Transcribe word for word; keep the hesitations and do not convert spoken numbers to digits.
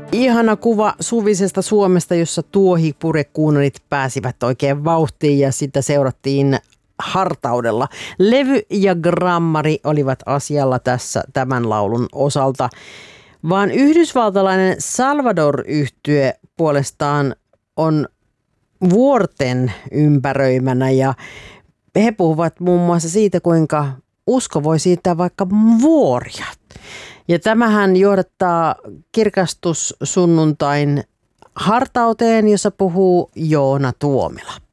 Ihana kuva suvisesta Suomesta, jossa tuohipurekuunarit pääsivät oikein vauhtiin ja sitä seurattiin hartaudella. Levy ja grammari olivat asialla tässä tämän laulun osalta, vaan yhdysvaltalainen Salvador-yhtye puolestaan on vuorten ympäröimänä ja he puhuvat muun muassa siitä, kuinka usko voi siirtää vaikka vuoria. Ja tämähän johdattaa kirkastussunnuntain hartauteen, jossa puhuu Joona Tuomila.